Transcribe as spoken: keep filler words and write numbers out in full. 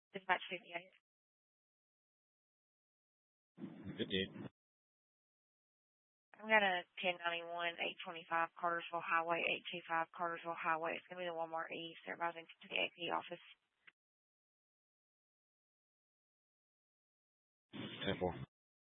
Dispatch fifty-eight. fifty-eight. I've got a ten ninety-one, eight twenty-five Cartersville Highway, eight two five Cartersville Highway. It's going to be the Walmart East. Everybody's into the A P office. ten four.